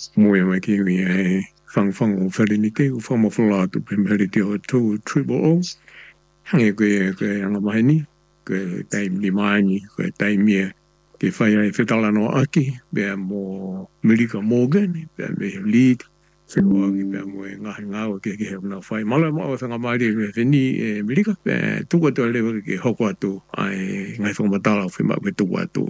Moi mai ki e whangwhanga o wharenike, o whamawhala atu pemperiti o tō Triple O. Hange koe anga mahini, koe taimi maani, koe taimi e ke whai ai whetala no aki, bea mo Melika Morgan, bea me lead, whenua aki bea mo e ngahi ngāua ke heo na whai. Mala o whanga maari e whini e Melika, bea tuku atu a lewa ke hoko atu, ai ngai whangamatala o whima koe tuku atu.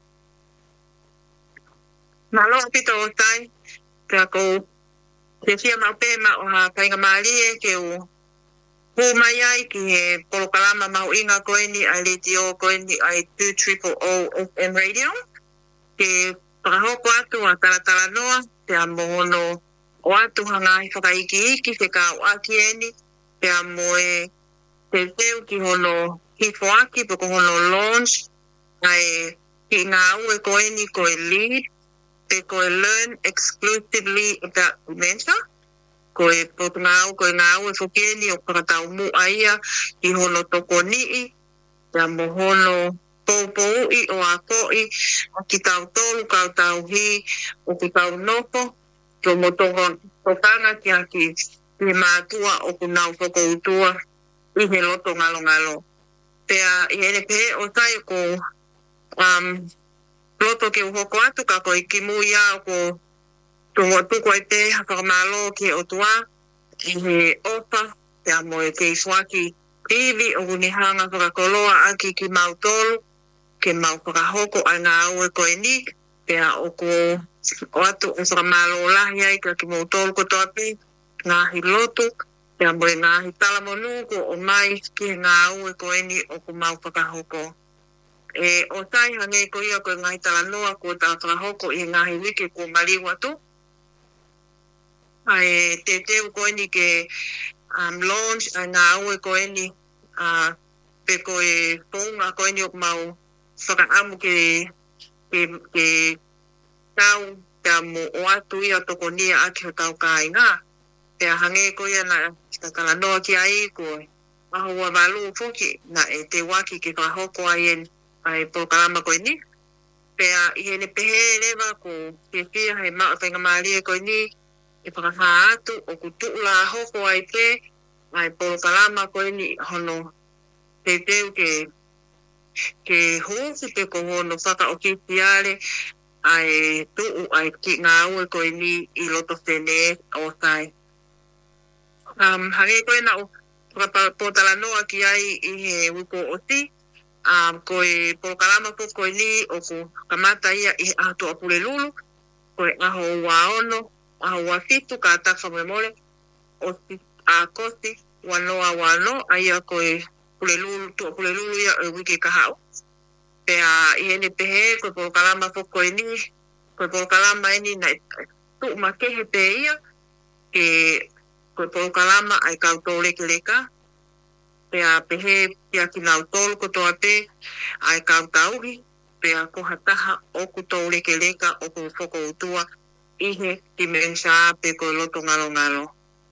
Malo pito o tai, pea ko te fia mau pe ma o ha whainga maari e ke o pu mai ai ki he polokalama mau inga koe ni ai radio koe ni ai 2 FM radio. Ke pakahoko atu a taratara noa, te a mohono o atu hanga i whakaiki iki, te ka o aki eni, te a moe te teu ki hono hifo aki, poko hono launch, ai ki ngā ue koe ni koe lead, te koe learn exclusively about dementia, koe potu koe ngā ue whokieni o kakatau mu aia, i hono toko nii, te a mohono pou i o a koi, o ki tau tolu, kau tau hi, o ki tau noko, to motongo tokanga ki a ki mātua o ku nau whoko utua, i he loto ngalo. Pea i ene pe o tai ko loto ke uhoko atu ka ko i kimu ia o ko tungo tuko ai te hakamalo ki o tua, i he opa, pea moe ke iswaki iwi o unihanga whakakoloa aki ki mautolu, ke mau whakahoko ai ngā ue koe ni, pea o ko o atu o whakamalo lahi ai ka ki mautolu ko toapi, ngāhi lotu, pea moe ngāhi talamonu ko o mai ki ngā ue koe ni o ko mau whakahoko. O tai hange ko ia koe ngāhi talanoa ko tā whakahoko i ngāhi wiki ko maliwa tu. Ai te teo koe ni ke launch ai ngā ue koe ni pe koe whonga koe ni o mau whakaamu ke tau pea mo o atu ia toko nia aki o tau kai ngā. Pea hange ko ia na talanoa ki ai koe. Mahua walu fuki na e te waki ke whakahoko ai polokalama koe ni. Pea i hene pehe lewa ko ke kia hei maa whainga maalia koe ni e whakaha atu o ku tuula hoko ai pe ai polokalama koe ni hono te teu ke huusi pe ko hono whaka o ki tiare ai tuu ai ki ngā ue koe ni i loto whene o tai. Hange koe na o whakapotala noa ki ai i he wiko o ti, koe polokalama po koe ni o ku kamata ia i atu a pule lulu, koe aho ua ono, aho ua fitu ka atakwa memole, o si a kosi wano, aia koe pule lulu ia o wiki kahau. Pea i ene pehe koe polokalama po koe ni, koe polokalama eni na tu makehe pe ia, ke koe polokalama ai kautou leka, pea pehe pia ki nau tolu kotoa pe, ai kautauhi, pea kohataha o kutou leka o ku whoko utua, ihe dementia pe koe loto ngalo.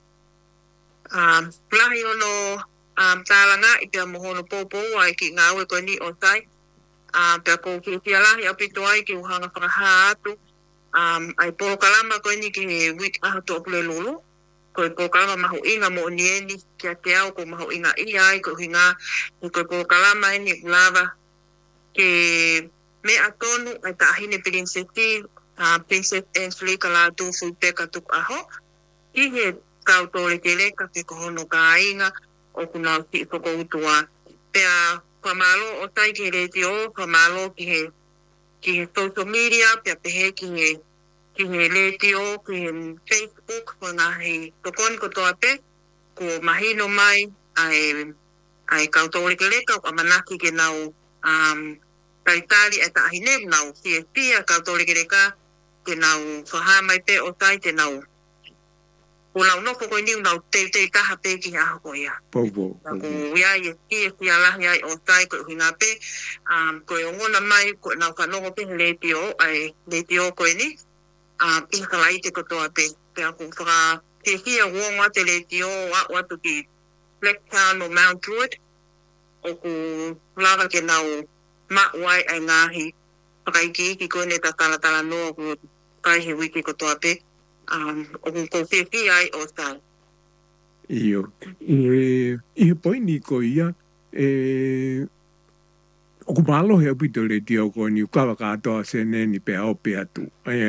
Plahi ono tālanga i pia mohono popo ai ki ngā ue koe ni o tai, pea ko ki pia lahi apito ai ki uhanga whakaha atu, ai polokalama koe ni ki he wik ahatu o pule lulu, koe polokalama mahu inga mo nieni kia te au ko mahu inga i ai ko hinga i koe polokalama eni lava ke me atonu ai taahine Princess Princess Angelica la tu fulpeka tuk aho i he kauto leka pe ko hono ka inga o kuna ki poko utua pea pamalo o tai ki radio pamalo ki he social media pea pehe ki he radio, ki he Facebook, ko ngā he tokoni ko toa pe, ko mahino mai, ai kautou leka, o amanaki ke nau taritari e taahine, nau fia kautou leka, ke nau whaha mai pe o tai te nau. Ko nau noko koe niu nau te taha pe ki aho ko ia. Popo. Ko ia i fia lahi ai o tai ko hinga pe, koe ongona mai, ko nau whanongo pe letio koe ni, pinkalai te kotoa pe, pea kung whaka te hia wonga te letio a watu ki Blacktown o Mount Druitt, o ku lava ke nau mauai ai ngahi whakaiki ki koe ne ta tala noa ku kai he wiki kotoa pe, o ko whiwhi ai o tai. Io. I poini ko ia, o ku malo he apito le tio ko ni ukawa katoa se ne ni pe au pe atu.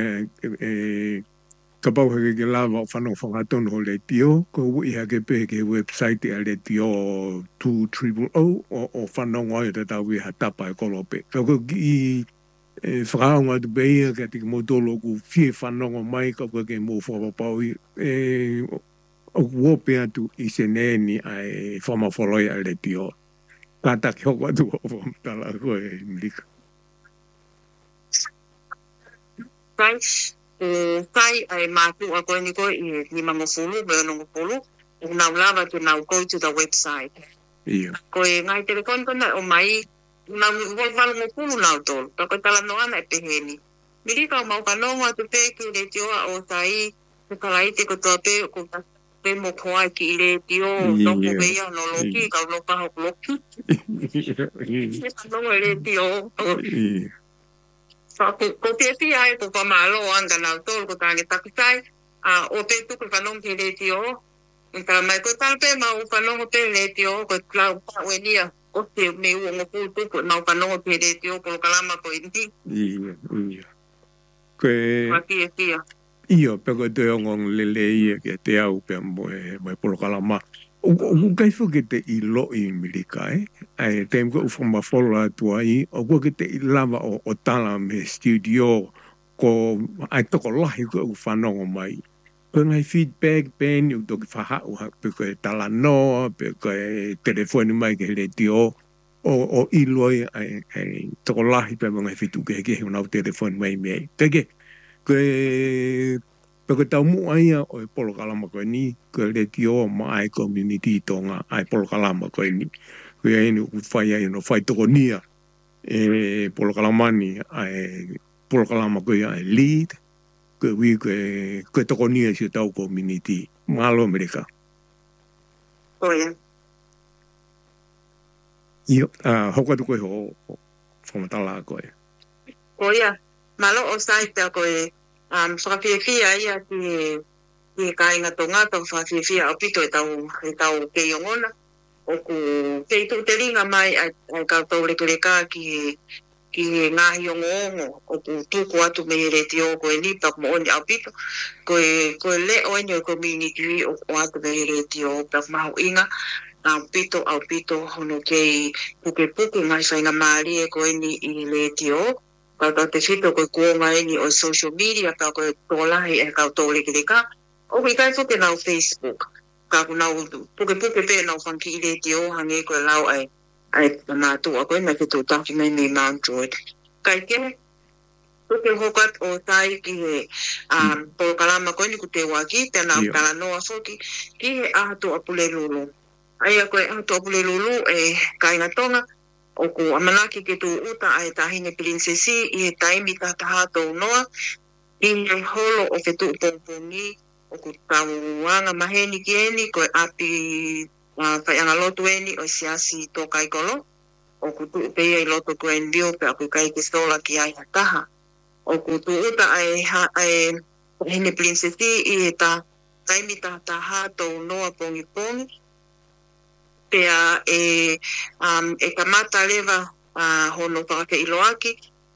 Ka pau heke ke lava o whanau whangatonu ho le tio, ko ui hake pe ke website a le tio 200 o whanau ngoi te tau i hatapa e kolope. Ka ko ki whakaunga tu beia ka tiki motolo ku fie whanau mai ka ko ke mō whapapau i o kuope atu i se ne ni ai whamawholoi a le tio. Ka taki hoko atu o whamtala koe mlika. Tai ai mātu a koe ni koe i ni mangofulu, me o ngofulu, o nau lava tu nau go to the website. Ia. Koe ngai telefon kona o mai, nau wala ngofulu nau tolu, ka koe tala noana e peheni. Mirika o mau kanonga tu peki le tioa o tai, te kalaite ko toa pe, ko pe mo koa ki le tio, no ko veia no loki, ka no paho loki. No le tio. Ko pia ai ko pamalo anga na tol ko tangi takitai o pe tu ko kanong ki le tio. Nta mai ko tal pe mau kanong pe le tio ko klau pa wenia. O te me u ngo pu ko mau kanong pe le tio ko kalama ko indi. Ia. Ko Io, pero te ngong lele ia ke te au pe mo polo kalama. O kai fo ke te I lo I milika ai te ko ufoma fola tu ai o ko ke te I lava o tala me studio ko ai to ko lahi ko whanongo mai. Ko ngai feedback pen u to fa ha pe ko tala no pe ko telefoni mai ke le tio o I lo ai to ko lahi pe ngai fitu ke una telefoni mai me. Teke Peko tau mua ia o polo kalama koe ni, ko le tio ma ai community tonga ai polo kalama koe ni. Koe ai ni whai ai no whai toko nia polo kalamani ai polo kalama koe ai lead, koe wi koe toko nia si tau community. Malo Amerika. Oia. Io, hoko tu koe ho whamatala koe. Oia. Malo o saita koe whakawhiawhia ia ki kāinga tonga tau whakawhiawhia o pito e tau kei ongona. O ku kei tu te ringa mai ai kau lekeleka ki ngahi ongo o ku tuku atu me re tio koe ni pak mo oni au pito. Koe le oeni o community o atu me re tio pak mahu inga. Au pito hono kei puke ngai whainga maari e koe ni I le tio. Kau te whito koe kuonga eni o social media, kau koe tōlahi e kau tōlekeleka. O kui kai whuke nau Facebook. Kau nau puke pe nau whanki I le tio hange koe lau ai mātua koe mai whito taki mai me Mount Druitt. Kai ke, puke hokat o tai ki he polo kalama koe ni ku te waki, te nau kala noa whoki, ki he ahatu apule lulu. Aia koe ahatu apule lulu e kainga tonga, o ku amanaki ke tu uta ai tahine prinsesi I he taimi tātahatou noa I he holo o ke tu pompongi o ku tauanga maheni ki eni koe api whaianga lotu eni o siasi tō kaikolo o ku tu peia I loto koe envio pe aku kai ke sola ki ai hataha o ku tu uta ai tahine prinsesi I he taimi tātahatou noa pongi pea e kamata leva hono whakake iloaki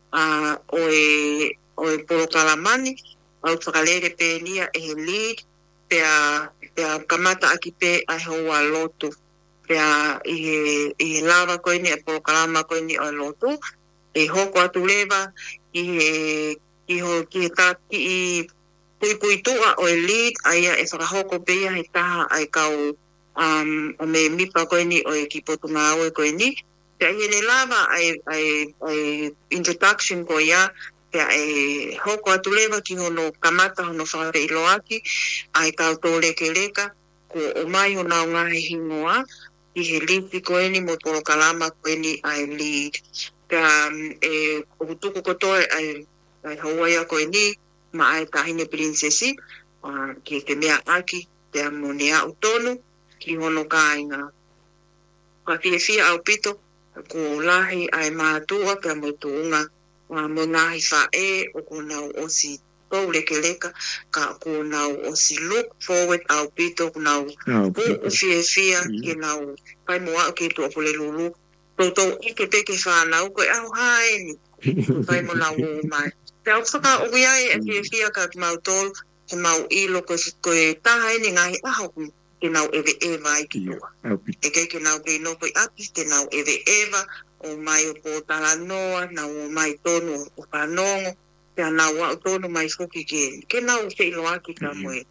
o e polo kalamani au whakalere pe nia e lead pea kamata aki pe a hoa lotu pea I lava koe ni e polo kalama koe ni o lotu e hoko atu leva ki he taki I pui tua o e lead aia e whakahoko pea he taha ai kau o me mipa koe ni o e ki potunga au e koe ni. Pea I ne lava ai introduction ko ia, pea e hoko atu lewa ki hono kamata hono whare iloaki, ai kau tō leka, ko o mai o nao ngahe hingoa, I he lipi koe ni mo polo kalama koe ni ai lead. Pea e kutuku kotoe ai hauaia koe ni, ma ai tahine prinsesi, ki ke mea aki, pea mo ne au tonu, ki hono kāinga. Ka whiawhia au pito, ko lahi ai mātua pia mo tuunga, mo ngahi whae o ko nau osi tau leke leka ka ko nau o si look forward au pito nau o fia ke nau pai moa ke to pole lulu to ike peke whanau koe au hae ni pai mo nau o mai te au whaka o iai e fia ka mau tol he mau ilo koe taha ni ngahi aho ke nau ewe ewa i ki tua e ke nau ke no koe api ke nau ewe ewa o mai o po tala noa na o mai tonu o whanongo pia nau au tonu mai fuki ke nau se ilo aki ka moe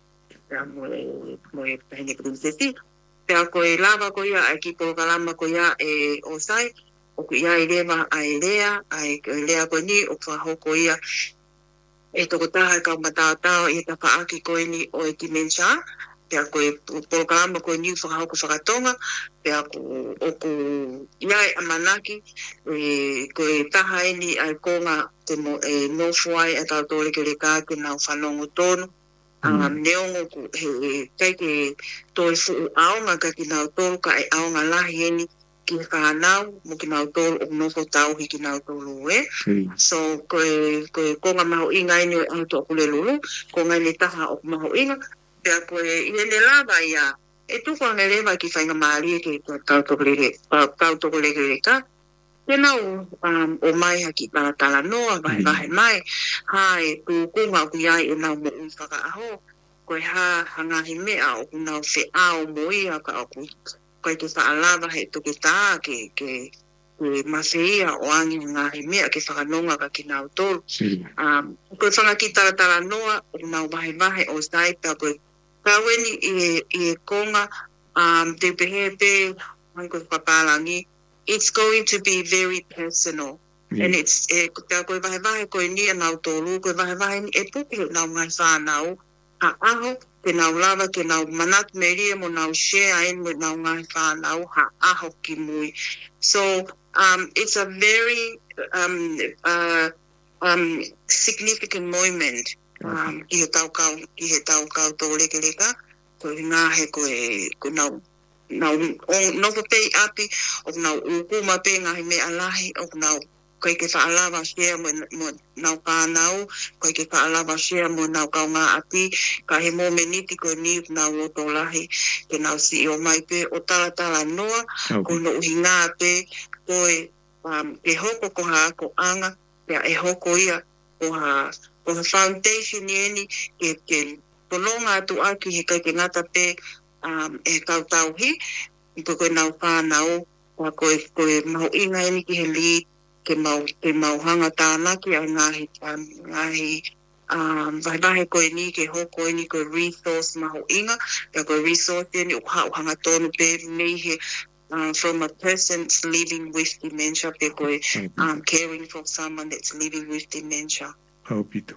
pahine prinsesi pia koe lava koe ia ai ki polo kalama koe ia e o sai o koe ia i lewa ai lea koe ni o whahoko ia e toko taha ka matatao i ta paaki koe ni o e dimensha pia koe polo kalama koe ni whahoko whakatonga pia o ku iai amanaki koe taha ni ai konga te mo no fuai e tau tole ke le kāke nau whanongo tonu neongo ku kai ke toi fu aonga ka ki nau tolu ka e aonga lahi eni ki whanau mo ki nau tolu o nofo tau hi ki nau tolu so koe konga maho inga eni o auto o kule lulu konga eni taha o maho inga pia koe iene lava ia e tuko ane lewa ki whainga maari ke kau toko leke ka te nau o mai haki tala noa vahe mai hae tu kunga ku iai e nau mo whaka aho koe hangahi mea o ku nau whe ao mo ia ka o koe ke whaalava he toke taa ke mawhia o angi hangahi mea ke whakanonga ka ki nau tolu koe whangaki tala noa o nau vahe o sai pia koe kaweni i konga te pehepe hanko whapalangi it's going to be very personal and it's koe vahe koe ni a nau tolu koe vahe ni e pupi nau ngai whanau a aho ke nau lava ke nau manat meria mo nau share in mo nau ngai whanau ha aho ki mui so it's a very significant moment ki he tau kau tō leke leka koe ngā he koe nau nopo pei api o nau ukuma pe ngahi me alahi o nau koe ke whaalava share mo nau pānau koe ke whaalava share mo nau kau ngā api ka he mō meniti koe ni nau o tō lahi ke nau si o mai pe o tala noa ko no uhi ngā pe koe ke hoko ko ha ako anga pia e hoko ia ko ha foundation ni ke polonga atu aki he kai ke ngata pe e kau tauhi koe nau whanau koe mau inga ni ki he li ke mau hanga tānaki a ngahi vahe koe ni ke hoko ni koe resource maho inga pia koe resource ni uha hanga tonu pe mei he from a person living with dementia pe koe caring for someone that's living with dementia Pito.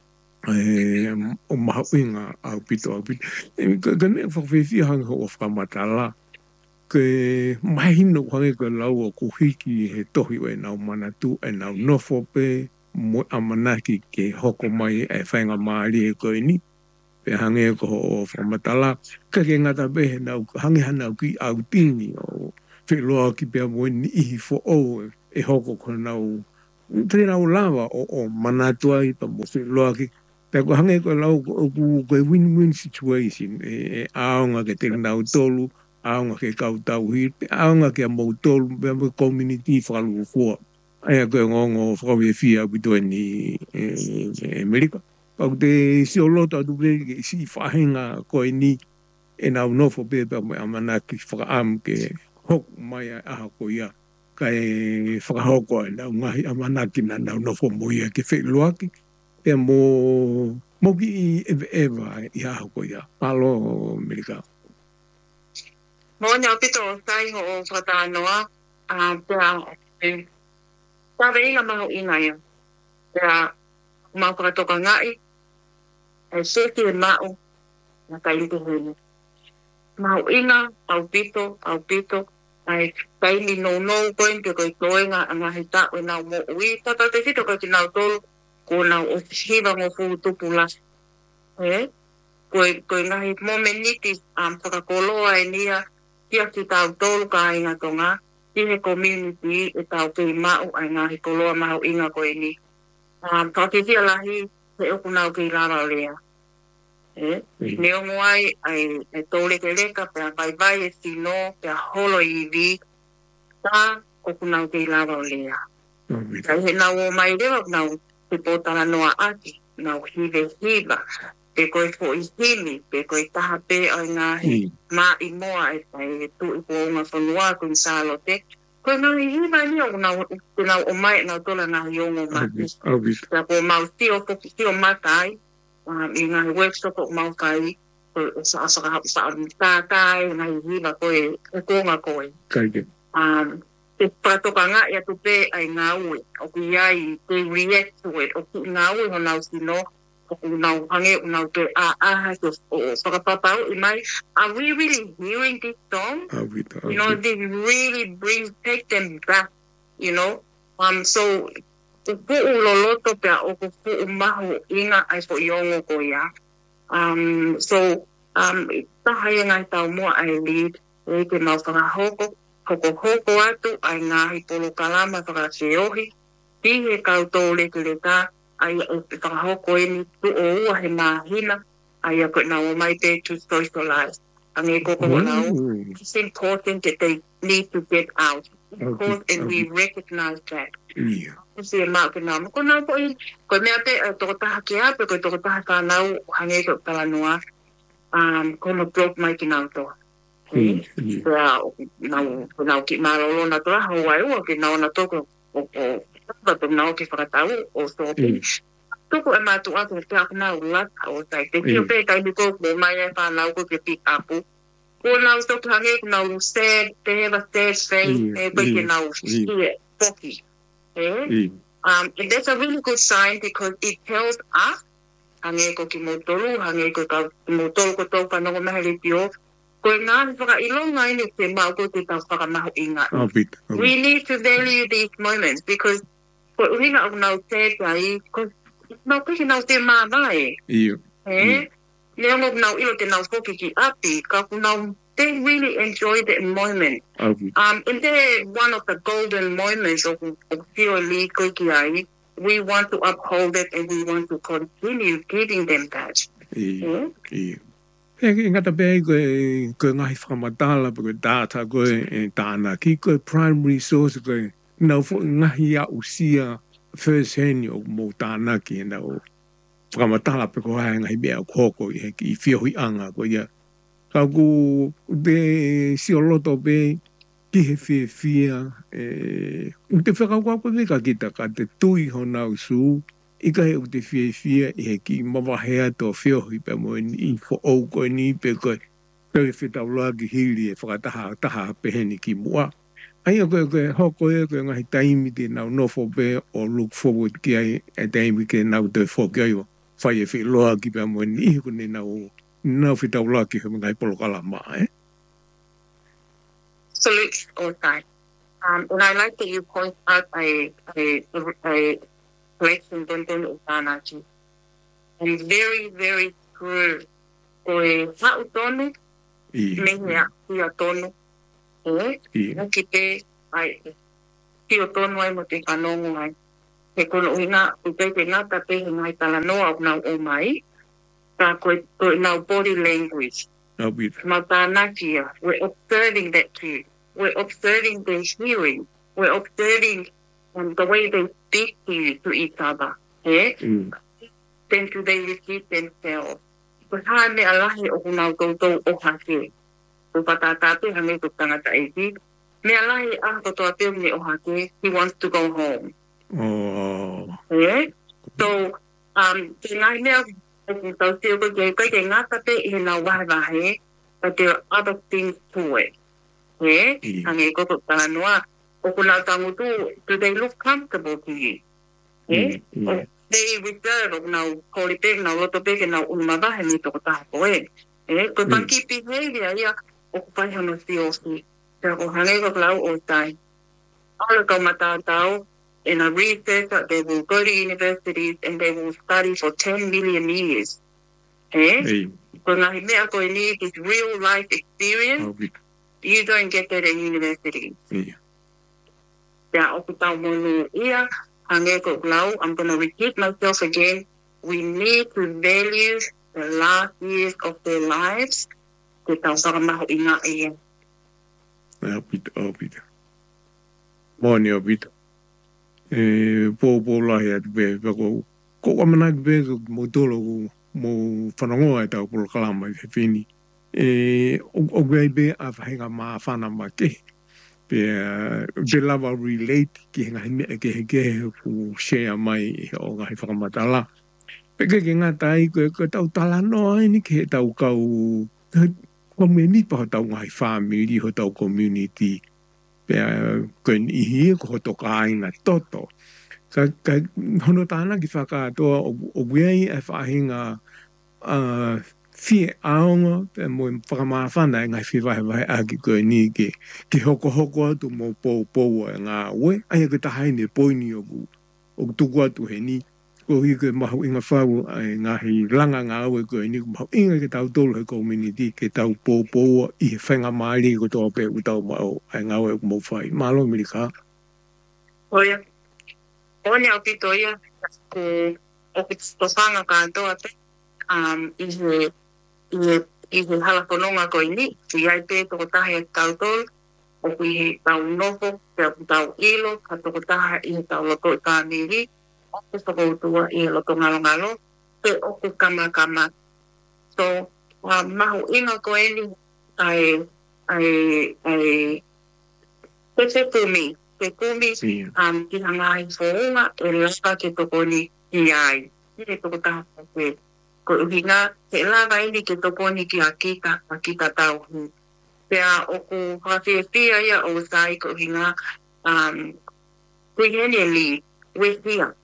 O maha inga au pito. Ka ne whawhiwhi hanga o whamatala. Ke mahino hange ka lau o kuhiki he tohi o e nau manatu e nau nofo pe mo amanaki ke hoko mai e whainga maari e koe ni. Pe hange ko o whamatala. Ka ke ngata pe he nau hange hanau ki au tini o whiloa ki pia mo ni ihi fo o e hoko ko nau te rau lava o manatua i pa mo whiloa ki. Pea ko hange ko lau ko win-win situation e aonga ke te nau tolu, aonga ke kau tauhi, aonga ke mau tolu, pea mo community whakalu kua. Aia koe ngongo whakawewhia pito ni Amerika. Pau te si o lota atu pe ke si whahenga koe ni e nau nofo pe pea mo amanaki whakaam ke hok mai aha ko ia. Kai whakahoko e nau ngahi amanaki na nau nofo mo ia ke whiloaki. Pea mo ki ewa i aho ko ia. Palo, Amerika. Mo nia pito o sai ho o whatanoa. Pea tawe inga maho inga ia. Pea mau kakatoka ngai. E seki e mao. Na kai lito hulu. Maho inga, au pito. Ai kaili no koen pe koe toenga anga hita o nau mo ui. Tata te fito koe ki nau tolu. Ko nau o hiva mo fu tupu la. Koe ngahi momeniti whakakoloa e nia kia ki tau tolu ka inga tonga. Ki he community e tau kei mau ai ngahi koloa maho inga koe ni. Kakewhia lahi Te o kuna o ki lara o lea. Neo ngoai ai tōle ke leka pia vai e sino pia holo I vi ta o kuna o ki lara o lea. Kai he nau o mai rewa nau te pōtara noa aki, nau hiva, pe koe fo I himi, pe koe taha pe ai ngahi mā I moa e tu I poonga whanua kun sālo te. Koe nau I hiva ni o nau o mai nau tola ngahi ongo mati. Ka po mau tio matai, I ngahi workshop o mau kai, sa tātai, ngahi hiva koe, e konga koe. Kaike. Te pratokanga ia tu pe ai ngā ue, o ki iai te react to it, o ki ngā ue ho nau sino, o ki nau hange, o nau te aha, o whakapapau I mai, are we really hearing this song? You know, this really take them back, you know? So, te pu'u loloto pia o ku pu'u mahu inga ai po iongo ko ia. So, tahaya ngai tau mua ai lead, e ke mau whakahoko, hoko atu ai ngahi polo kalama whakaseohi. Tihe kau tō leke ka ai whakahoko e ni tu o ua he mahina ai a koe nao mai te to socialize. Ange koko nao, it's important that they need to get out. And we recognize that. Kasi maa ke nao, ko nao po I, koe mea pe toko taha ke ape, koe toko taha ka nao hange ko talanua, kono drop mai ki nao toa. Nau ki marolo na toa hawai ua ki nau na toko o nau ki whakatau o sopi. Toko e mātu atu te aku nau laka o tai. Te kio pe kai niko mo mai e whanau ko ke pick upu. Ko nau soki hange ko nau sad, te have a sad face, e koe ke nau skie, poki. And that's a really good sign because it tells us, hange ko ki motolu, hange ko motolu ko tau whanau mahele pio, koe ngā whakailonga inu te mau ko te tau whakamahu inga. We need to value these moments because koe uhinga o nau tētai, nau kiki nau te mānai. Leo nau ilo te nau whoki ki api, ka nau they really enjoy that moment. And they're one of the golden moments of Hio Li koe ki ai. We want to uphold it and we want to continue giving them that. E ngata pe koe ngahi whakamatala pe koe data koe tāna ki koe primary source koe nau ngahi a usia first hand o mo tāna ki nau whakamatala pe koe hai ngahi mea koko I whiohi anga koe ia. Ka ku te sioloto pe ki he whia te whakakua koe ka kita ka te tui ho nau su Ika he o te whia he ki mawahea tō whiohi pe mo I fo au koe ni pe koe koe whetauloa ki hiri e whakataha peheni ki mua. Aia koe hoko e koe ngahi taimi te nau nofo pe o look forward ki ai e taimi ke nau te whoki ai o whai e whiloa ki pe mo ni iho ne nau whetauloa ki he ngai polokala maa Absolutely, all time. And I like that you point out a collection Dundun Utanachi. And very, very true. Koe hau tonu, mehea hia tonu. Naki te, ai, hio tonu ai mo te kanongo ai. He kono uina, upe te ngata te he ngai tala noa o nau o mai. Ka koe nau body language. Mau tānakia, we're observing that too. We're observing their hearing. We're observing the way they speak to each other. Then do they repeat themselves? Because ha me alahi o kunau koutou o hake. O patatate hange ko tangata eiti. Me alahi ko toa teo me o hake. He wants to go home. So, te ngai mea tau teo ko ke ngata te he nau wahe, but there are other things to it. Hange ko tanga noa. O kuna tangutu, do they look comfortable to you? Or they reserve o nau kore peke, nau loto peke, nau unumawahe ni toko taha koe. Ko panki behavior ia, o kupai hano si osi. Te ko hange ko lau o tai. Aula kau matatau, in a research, they will go to universities and they will study for 10 million years. Ko ngahi mea koe ni, this real life experience, you don't get that at university. Yeah, I'm going to repeat myself again. we need to value the last years of their lives. Ke tau whakamaho i ngā ia. Pita. Mōni o pita. Pō lahi atu pē, ko amana atu pē, mō tōlo mō whanongoa e tau polo kalama i te whini. O gai pē a whahinga mā whana mā ke. Pē lava relate ki ngā mea ke fu share mai o ngā whakamatala. Pē ke ngā tai ko tau tala noa ni ke tau kau ko me ni pa tau ngai family ho tau community pe ko ni ko to ka ina toto ka hono tana ki whaka to o wei e whahinga fi aonga pe mo whakamawhana ngai fi vai a ki ko ni ki hoko atu mo po ngā we ai ka tahai ne poini o tuku atu he ni ko hi ke mahu inga whau ngā hi langa ngā aue ko ni mahu inga ke tau tolu he community ke tau pō i he whenga maari ko tō pe u tau mau ai ngā aue mo whai. Mālo Amerika. Oia. Oni au pito ia ko o ki to whanga kātoa pe i he hala whanonga ko ni i ai pe toko tahe tau tolu o ki tau nofo te tau ilo ka toko tahe i he tau loko i kāmiri o ko tua i loko ngalo te o ko kama. So, mahu inga ko eni ai te kumi. Te kumi, ki hanga i whounga e laka ke toko ni i ai. Ni toko taha ke ko uhinga, te lava eni ke toko ni ki a kita tau hu. Pea o ko hawhiawhia ia o sai ko uhinga, kui heni e li, we hia.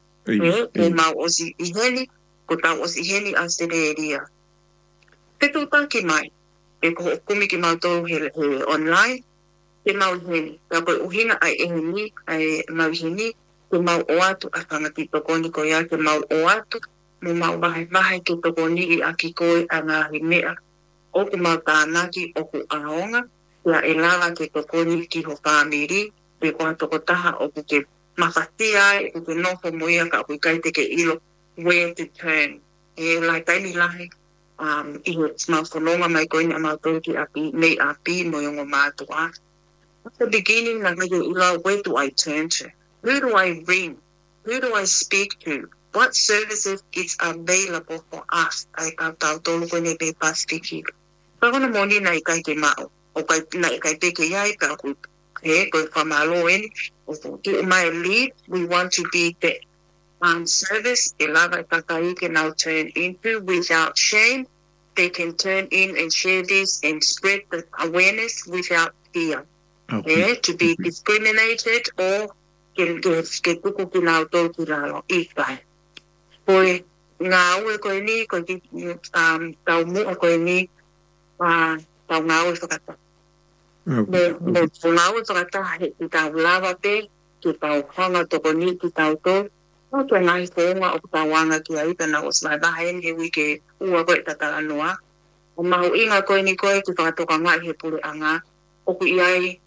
E mau osi i heni, ko tau osi heni a sere ria. Te tūtaki mai, e ko kumi ki mau tōru he online, te mau heni. Ka koe uhinga ai e heni, ai mau heni, te mau o atu a whangati tokoni ko ia, te mau o atu, mo mau mahe ke tokoni i aki koe a ngā himea. O ku mau tānaki o ku aonga, ia e lava ke tokoni ki ho whamiri, te koha toko taha o ku ke mawhatia e te nofo moia ka kui kai te ke ilo where to turn. E lai taimi lahi i he mau whanonga mai koini a mau tōki api, nei api mo yongo mātua. At the beginning, like me ilo, where do I turn to? Who do I ring? Who do I speak to? What services is available for us? Ai ka tau tolu koini pe pastiki. Pakona moni na ikai ke mao. O kai na ikai te ke iai ka kui. He, koe whamalo eni. My lead, we want to be the service the lava kakai can now turn into without shame. They can turn in and share this and spread the awareness without fear. To be discriminated or get tuku ki nao tō ki raro ikai. Koe ngā ue koe ni, koe ki tau mua koe ni, tau ngā ue whakata. Me ngā ue whakata he ki tau lava pe, ki tau hanga toko ni ki tau tō. O kia ngai whonga o tau wanga ki aita na o slai bahen he wike ua koe tatala noa. O mahu inga koe ni koe ki whakatoka ngai he pure anga. O ku iai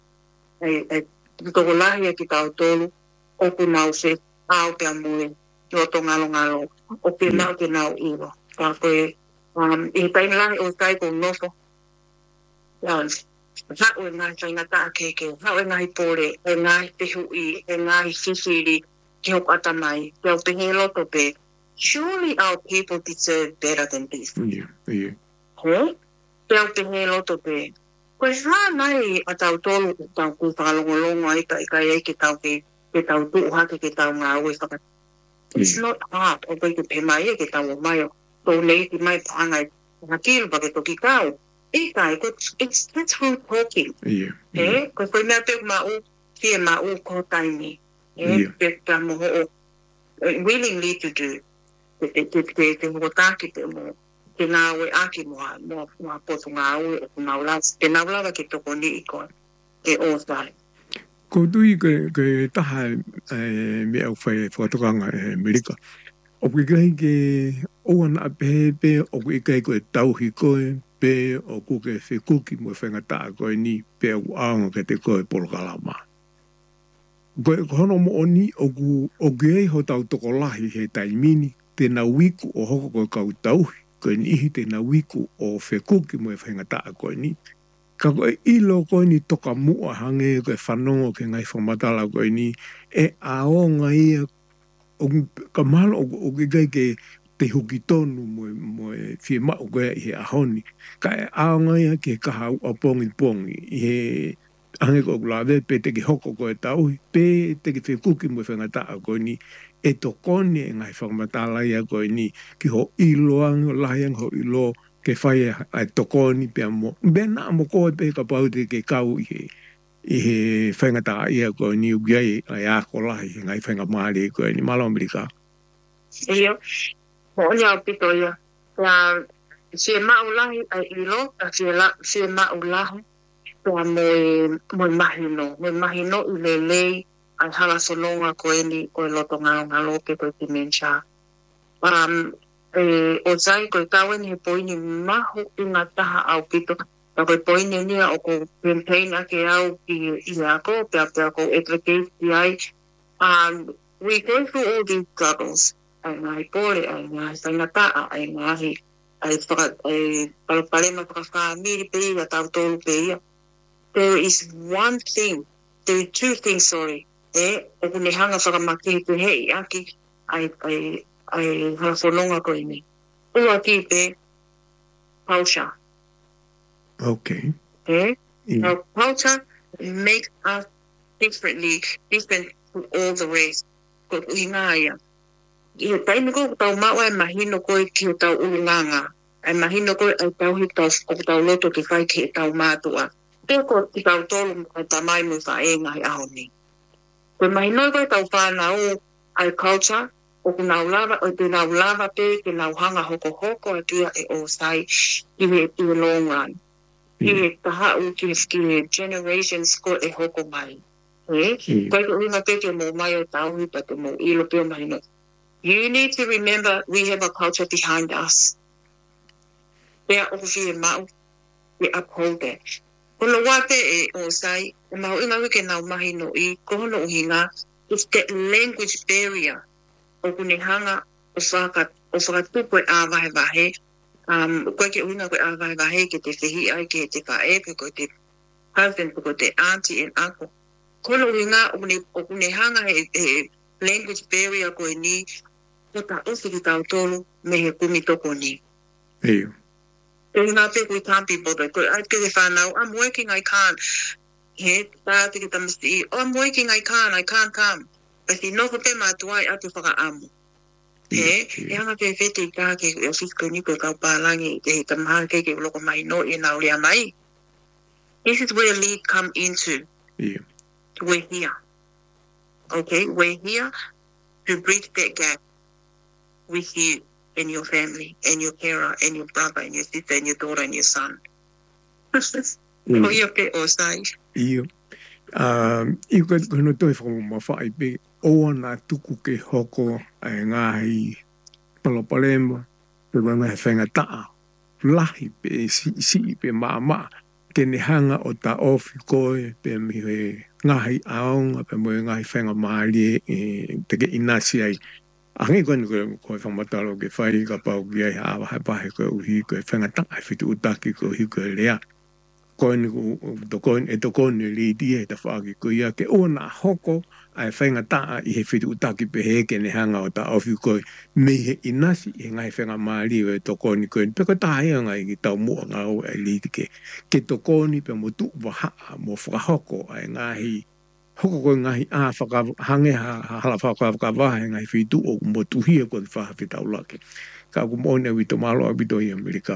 toko lahi ki tau tōlu. O ku nau se au pia mue. Roto ngalo. O ke nau ke nau iwa. Ka koe i taini lahi o tai ko nofo. Hau e ngai whaingata a keke. Hau e ngai pore. E ngai te hui. E ngai whiwhiri. Ki hoko ata mai, ki au te he loto pe, surely our people deserve better than this. Yeah. He? Ki au te he loto pe, koe hā nai a tau tolu ki tau ku whakalongolongo ai ka ikai ai ki tau tau tuu hake ki tau ngā ue whakat. It's not hard, o koe ki pe mai e ki tau o mai o, tō nei ki mai paangai, hakiru pa ke toki kau. Ikai, that's who talking. Yeah. He? Koe mea pe mau, fie mau ko taimi. Willingly to do te motaki te mo te ngawe aki mo potu ngawe o naulava te naulava ke toko ni i koe te osai. Ko tui ke taha me au whakatokanga e Amerika. O kai ke oana pepe o kai koe tauhi koe pe o kuke whikuki mo whengata koe ni pe au aonga ke te koe polokalama. Koe hono mo oni o ku ei ho tau toko lahi he taimini tēnā wiku o hoko koe kautau, koe ni ihi tēnā wiku o whekuki mo e whaingataa koe ni. Ka koe ilo koe ni toka mua hange koe whanongo ke ngai whamatala koe ni, e aonga ia, ka malo o ke ke te huki tonu mo e whie mau koe i he ahoni. Ka e aonga ia ke kaha ua pongi pongi, i he ange ko lawe pe te ki hoko ko e tau pe te ki whekuki mo whangataa koe ni e to kone e ngai whakamatala ia koe ni ki ho iloang lahang ho ilo ke whai e to kone pe mo bena mo koe pe ka pau te ke kau i he whangataa ia koe ni ugiai ai ako lahi ngai whangamari koe ni malo Amerika. Iyo, mo nia pito ia. Ya, si maulahi ai ilo, si maulahi. Pea moe mahino i lelei ai hala sononga koe ni koe loto ngalo ke koe dementia. O zai koe kawen he poini mahu i ngā taha au pito. Ta koe poini nia o ko campaign ake au ki ako, pea ko advocate ki ai. We go through all these struggles. Ai ngahi pore, ai ngahi whaingataa, ai ngahi ai palapalema whakawhamiri pe ia, tau tolu pe ia. There is two things, sorry. O kune hanga whakamaki te hei aki, ai hawhanonga koe ni. Ua ki pe, culture. Okay. Now, culture makes us different to all the rest. Ko uhinga ia. I he taimi ko tau maua e mahino koe ki o tau ulunganga. Ai mahino koe ai tau hi tau loto ki whai ki e tau mātua. Ko ti tau tolu mo ta mai mo fa e ngai aho ni. Ko mai noi ko tau whanau ai culture o ku nau lava o te nau lava pe ke nau hanga hoko atua e o sai i he long run. I he taha u ki he generations ko e hoko mai. Koe ko inga pe ke mo mai o tau hi pa te mo ilo pe o mai no. You need to remember we have a culture behind us. Pea o whie mau, we uphold that. Kono wate e o sai, o mahu inga wike nau mahi no I, kohono uhinga, is that language barrier. O kune hanga, o whakatupo e āwahe, koe ke uhinga koe āwahe ke te whihi ai, ke te whaepe, koe te husband, koe te auntie and uncle. Kono uhinga, o kune hanga e language barrier koe ni, ko ta osi ki tau tolu, me he kumi toko ni. Eyo. We can't be bothered. I get if I know I'm working, I can't. I'm working, I can't come. But if no pe matua I to whaka amu. E hanga pe fete ka ke o fisko ni ko kau palangi ke tamaha ke loko mai no I nau lea mai. This is where lead come into. Yeah. We're here. Okay, we're here to bridge that gap with you. And your family, and your carer, and your brother, and your sister, and your daughter, and your son. O ia pe o sai. Iyo. I kono toi whakamawhai pe oa nā tuku ke hoko ai ngahi palapalema pe wanga he whangataa. Lahi pe si pe maa. Tene hanga o ta ofi koe pe mi he ngahi aonga pe mo ngahi whangamari te ke inasi ai. Ange koe whamatalo ke whai ka pau ki ai hawa hai pahe koe uhi koe whangatanga ai whitu utaki koe uhi koe lea. Koe e tokone li dia e ta whaaki koe ia ke o nā hoko ai whangatanga I he whitu utaki pe heke ne hanga o ta ofi koe me he inasi he ngai whangamari o e tokone koe. Peko tahi ngai ki tau mua ngā o ai li ke tokone pe mo tu wahaa mo whakahoko ai ngahi hoko koe ngahi whakahange hala whakawahe ngai whitu o mo tuhia koe whahawhitau lake. Ka kumone a wito malo a wito I Amerika.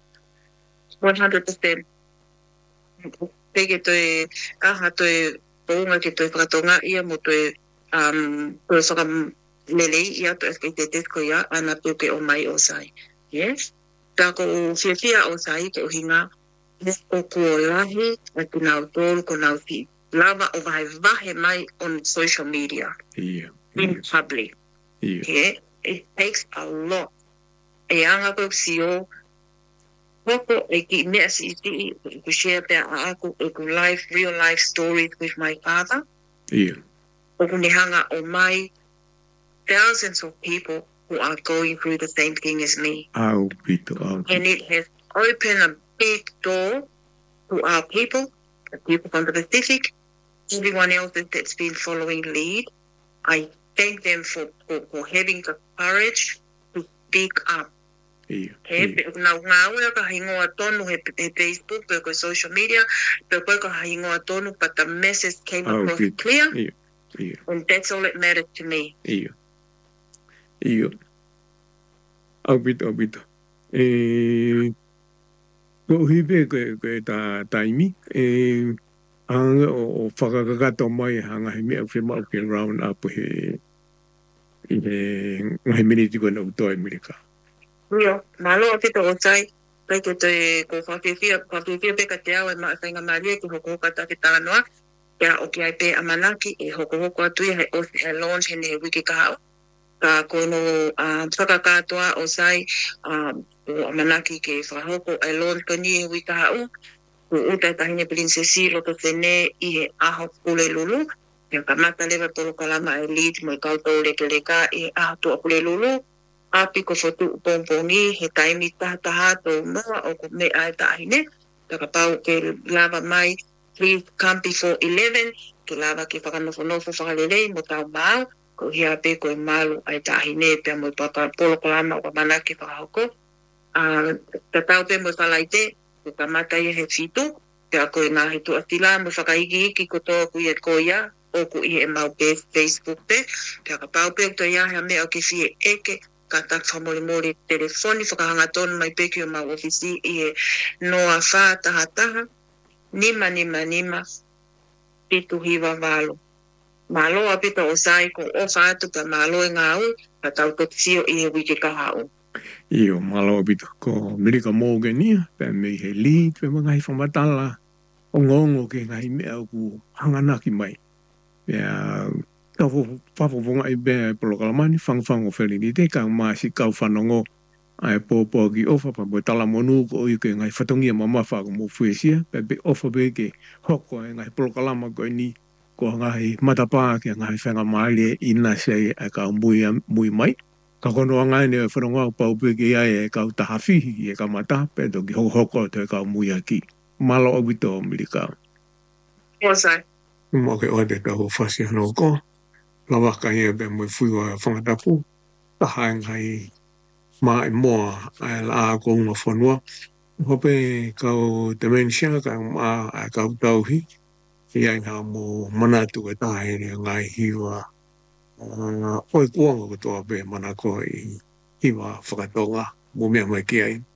100%. Peke toe kaha toe pounga ke toe whakatonga ia mo toe toe whakamlelei ia toe ke te tesko ia ana puke o mai o sai. Yes? Tā ko whiawhia o sai ke uhinga o kua lahi a ki nau tōru ko nau ti. Lava o vahe mai on social media. Yeah. In public. Yeah. Okay? It takes a lot. E anga ko sio hoko e ki mea si ku share pia a aku e ku real life stories with my father. Yeah. O ku ni hanga o mai thousands of people who are going through the same thing as me. Au pito. And it has opened a big door to our people, the people from the Pacific, everyone else that's been following lead. I thank them for having the courage to speak up. Nā ngāwe ka hingoa tonu he Facebook, pe social media, pe koe ka hingoa tonu, but the message came across clear, and that's all that matters to me. Iyo. Au pito. Ko hipe koe ta taimi, anga o whakakakato mai hanga he mea whima ke round up he ngahi miniti koe na utoa Amerika. Iyo, malo apito o tai, kai ko te ko whawhiwhia peka te au e maasainga maria ki hoko hoka take tānoa, kia o ki ai pe amanaki e hoko atu ia he osi he launch he ne wiki kahao. Ka kono whakakatoa o sai o amanaki ke whahoko e launch ka ni he wiki kahao, ko utai tahine prinsesi roto tene i he aho kule lulu, kia ka mata lewa tolo kalama e lead mo i kautou leka i aho tua kule lulu, api ko fotu pompongi he taimi taha tō noa o ko me ai tahine, taka pau ke lava mai, please come before 11, ke lava ke whakanofo whakalelei mo tau mau, ko hia pe koe malu ai tahine pia mo i paka polo kalama o manaki whakahoko. Ta tau pe mo whalaite, ko ka mata i he fitu, pia koe ngā he tuatila mo whakaiki ko tō ku i e koia, o ku i e mau pe Facebook pe, pia ka pau pe to ia hea mea o ke fie eke, ka tak whamori telefoni whakahanga tonu mai peki o mau ofisi i e noa wha taha, nima, pitu hiwa valo. Malo apita o sai ko o whaatu ka malo e ngā au, ka tau toksio i e wiki kahau. Iyo, malo apita ko Amerika Morgania, pe me he lead, pe mga hi whamatala, o ngongo ke ngai mea ku hanganaki mai. Pea, kau whawhawhonga i bea polo kalamani, whangwhango whelini te, ka maasi kau whanongo ai pōpō ki ofa pa mo tala monu ko i ke ngai whatongia mamafa ko mo fuesia, pe be ofa be ke hoko e ngai polo kalama ko ni ko ngai matapā ke ngai whenga maile ina sei e ka mui mai. Ka kono ngai ne whanonga pau pe ke ai e kau tahawhihi e ka mata, pe to ki hoko te ka mui aki. Malo o wito o Amerika. Osai. Mo ke ote ka ho whasi hano ko. Lawa ka ia be mo fuiwa whangatapu. Taha ngai mai moa ai la ko una fonua. Hope kau dementia ka ma kau tauhi. Ia nga mo manatu e tahe ngai hiwa. Oi kuanga ko toa be manako i hiwa whakatonga. Mo mea mai ki ai.